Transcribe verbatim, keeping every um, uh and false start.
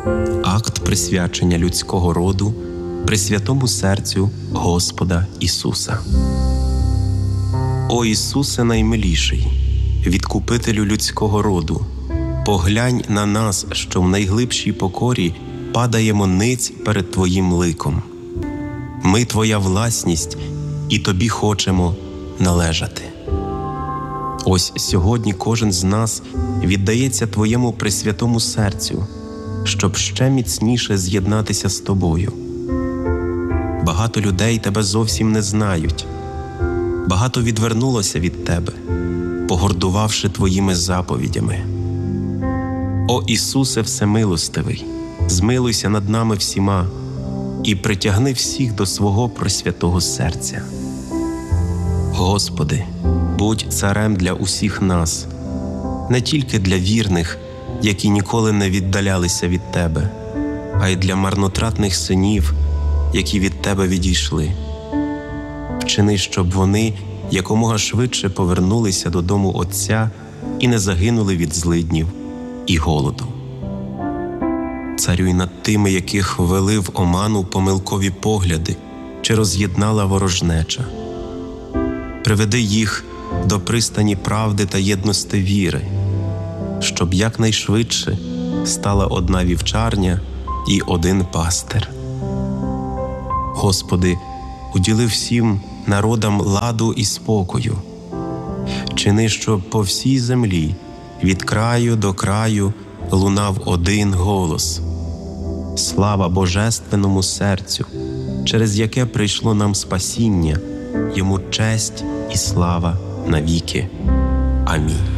Акт присвячення людського роду Пресвятому серцю Господа Ісуса. О Ісусе наймиліший, відкупителю людського роду, поглянь на нас, що в найглибшій покорі падаємо ниць перед Твоїм ликом. Ми Твоя власність, і Тобі хочемо належати. Ось сьогодні кожен з нас віддається Твоєму Пресвятому серцю, щоб ще міцніше з'єднатися з Тобою. Багато людей Тебе зовсім не знають. Багато відвернулося від Тебе, погордувавши Твоїми заповідями. О Ісусе Всемилостивий, змилуйся над нами всіма і притягни всіх до свого Пресвятого серця. Господи, будь царем для усіх нас, не тільки для вірних, які ніколи не віддалялися від Тебе, а й для марнотратних синів, які від Тебе відійшли. Вчини, щоб вони якомога швидше повернулися додому Отця і не загинули від злиднів і голоду. Царюй над тими, яких ввели в оману помилкові погляди чи роз'єднала ворожнеча. Приведи їх до пристані правди та єдності віри, щоб якнайшвидше стала одна вівчарня і один пастир. Господи, уділи всім народам ладу і спокою. Чини, щоб по всій землі від краю до краю лунав один голос. Слава Божественному серцю, через яке прийшло нам спасіння, йому честь і слава навіки. Амінь.